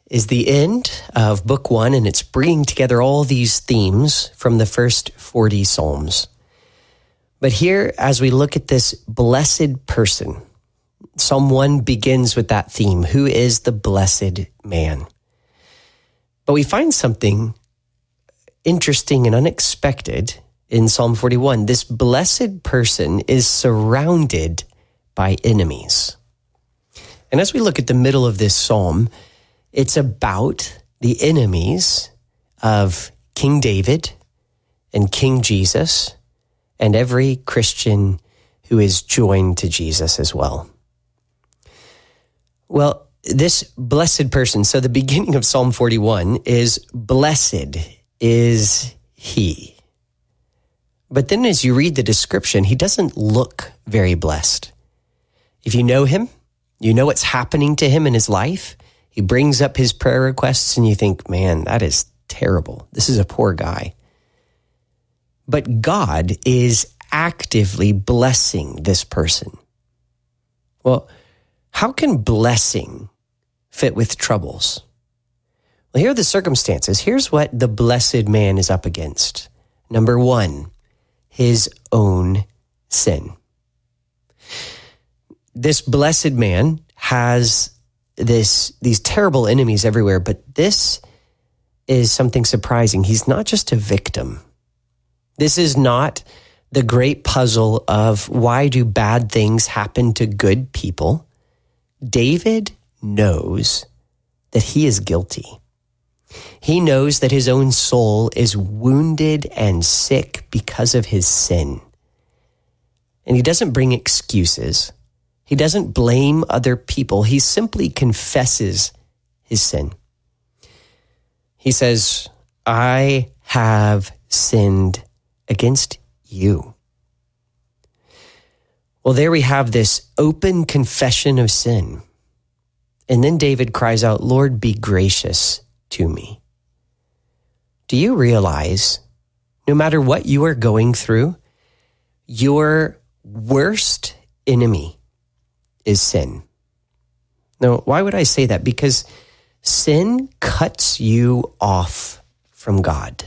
is the end of Book 1, and it's bringing together all these themes from the first 40 Psalms. But here, as we look at this blessed person, Psalm 1 begins with that theme. Who is the blessed man? But we find something interesting and unexpected in Psalm 41. This blessed person is surrounded by enemies. And as we look at the middle of this psalm, it's about the enemies of King David and King Jesus and every Christian who is joined to Jesus as well. Well, this blessed person, so the beginning of Psalm 41 is blessed is he. But then as you read the description, he doesn't look very blessed. If you know him, you know what's happening to him in his life. He brings up his prayer requests and you think, man, that is terrible. This is a poor guy. But God is actively blessing this person. Well, how can blessing fit with troubles? Well, here are the circumstances. Here's what the blessed man is up against. Number 1, his own sin. This blessed man has these terrible enemies everywhere, but this is something surprising. He's not just a victim. This is not the great puzzle of why do bad things happen to good people. David knows that he is guilty. He knows that his own soul is wounded and sick because of his sin. And he doesn't bring excuses. He doesn't blame other people. He simply confesses his sin. He says, I have sinned against you. Well, there we have this open confession of sin. And then David cries out, Lord, be gracious to me. Do you realize, no matter what you are going through, your worst enemy is sin? Now, why would I say that? Because sin cuts you off from God.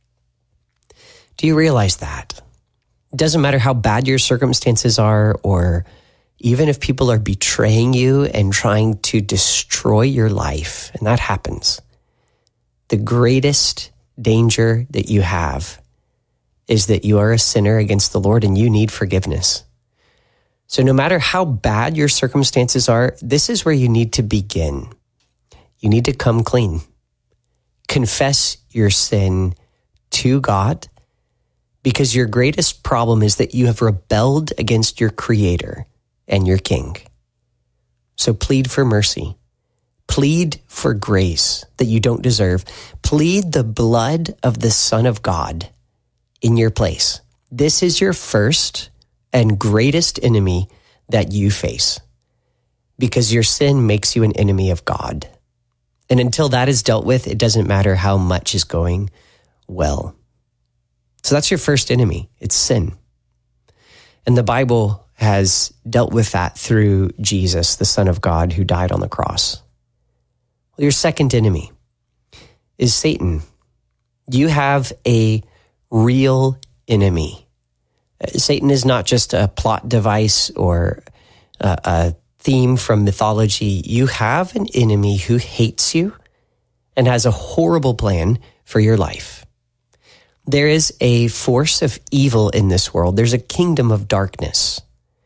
Do you realize that? It doesn't matter how bad your circumstances are, or even if people are betraying you and trying to destroy your life, and that happens. The greatest danger that you have is that you are a sinner against the Lord and you need forgiveness. So no matter how bad your circumstances are, this is where you need to begin. You need to come clean. Confess your sin to God, because your greatest problem is that you have rebelled against your Creator and your King. So plead for mercy. Plead for grace that you don't deserve. Plead the blood of the Son of God in your place. This is your first and greatest enemy that you face, because your sin makes you an enemy of God. And until that is dealt with, it doesn't matter how much is going well. So that's your first enemy. It's sin. And the Bible has dealt with that through Jesus, the Son of God, who died on the cross. Well, your second enemy is Satan. You have a real enemy. Satan is not just a plot device or a theme from mythology. You have an enemy who hates you and has a horrible plan for your life. There is a force of evil in this world. There's a kingdom of darkness.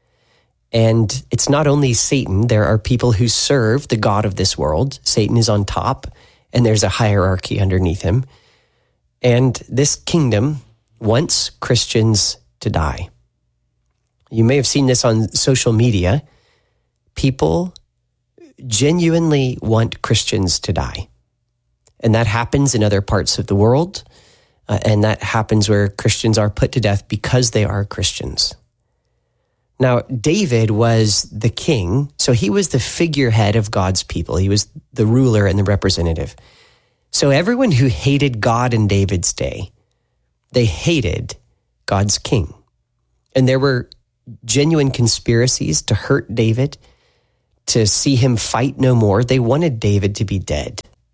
And it's not only Satan. There are people who serve the god of this world. Satan is on top, and there's a hierarchy underneath him. And this kingdom wants Christians to die. You may have seen this on social media. People genuinely want Christians to die. And that happens in other parts of the world. And that happens where Christians are put to death because they are Christians. Now, David was the king, so he was the figurehead of God's people. He was the ruler and the representative. So everyone who hated God in David's day, they hated God's king. And there were genuine conspiracies to hurt David, to see him fight no more. They wanted David to be dead.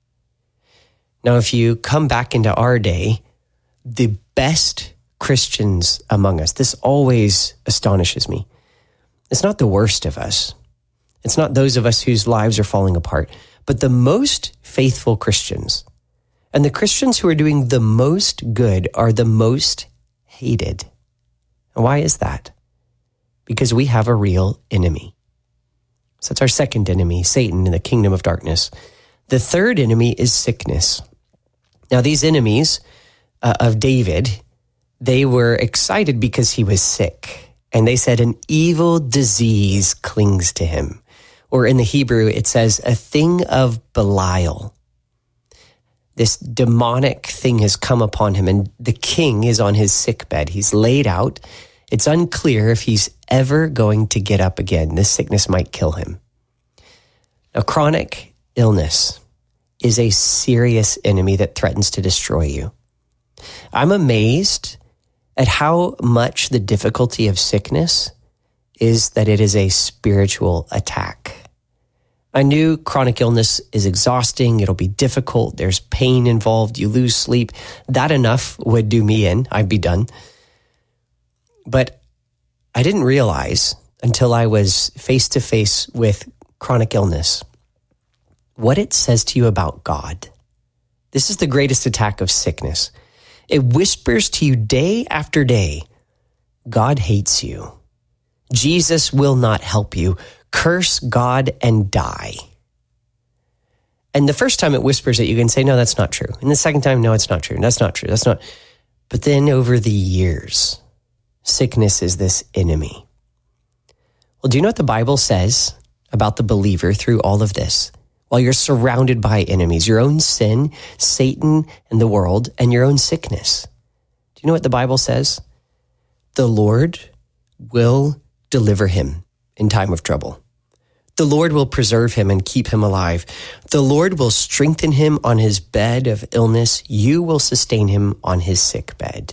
Now, if you come back into our day, the best Christians among us, this always astonishes me. It's not the worst of us. It's not those of us whose lives are falling apart, but the most faithful Christians and the Christians who are doing the most good are the most hated. And why is that? Because we have a real enemy. So that's our second enemy, Satan in the kingdom of darkness. The third enemy is sickness. Now, these enemies of David, they were excited because he was sick. And they said an evil disease clings to him. Or in the Hebrew, it says a thing of Belial. This demonic thing has come upon him, and the king is on his sickbed. He's laid out. It's unclear if he's ever going to get up again. This sickness might kill him. Now, chronic illness is a serious enemy that threatens to destroy you. I'm amazed at how much the difficulty of sickness is that it is a spiritual attack. I knew chronic illness is exhausting. It'll be difficult. There's pain involved. You lose sleep. That enough would do me in. I'd be done. But I didn't realize until I was face to face with chronic illness what it says to you about God. This is the greatest attack of sickness. It whispers to you day after day, God hates you. Jesus will not help you. Curse God and die. And the first time it whispers it, you can say, no, that's not true. And the second time, no, it's not true. That's not true. That's not. But then over the years, sickness is this enemy. Well, do you know what the Bible says about the believer through all of this? While you're surrounded by enemies, your own sin, Satan and the world, and your own sickness. Do you know what the Bible says? The Lord will deliver him in time of trouble. The Lord will preserve him and keep him alive. The Lord will strengthen him on his bed of illness. You will sustain him on his sick bed.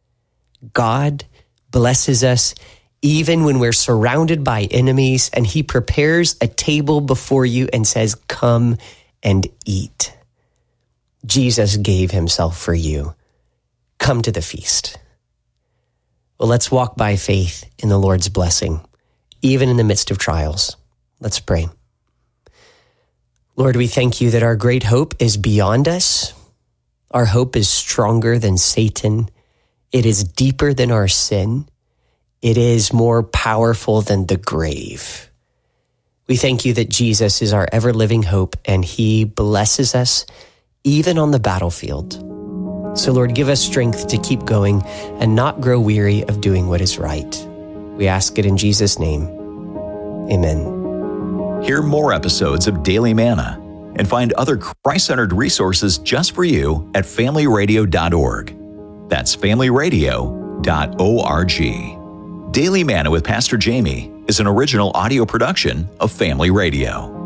God blesses us even when we're surrounded by enemies, and he prepares a table before you and says, come and eat. Jesus gave himself for you. Come to the feast. Well, let's walk by faith in the Lord's blessing, even in the midst of trials. Let's pray. Lord, we thank you that our great hope is beyond us. Our hope is stronger than Satan. It is deeper than our sin. It is more powerful than the grave. We thank you that Jesus is our ever-living hope, and he blesses us even on the battlefield. So, Lord, give us strength to keep going and not grow weary of doing what is right. We ask it in Jesus' name. Amen. Hear more episodes of Daily Manna and find other Christ-centered resources just for you at familyradio.org. That's familyradio.org. Daily Manna with Pastor Jamie is an original audio production of Family Radio.